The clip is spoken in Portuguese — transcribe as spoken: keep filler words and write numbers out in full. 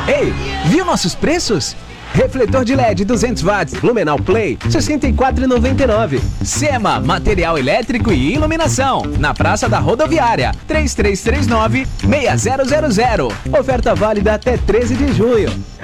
Ei, viu nossos preços? Refletor de L E D duzentos watts, Lumenau Play, sessenta e quatro reais e noventa e nove centavos. SEMA, material elétrico e iluminação, na Praça da Rodoviária, três três três nove, seis zero zero zero. Oferta válida até treze de junho.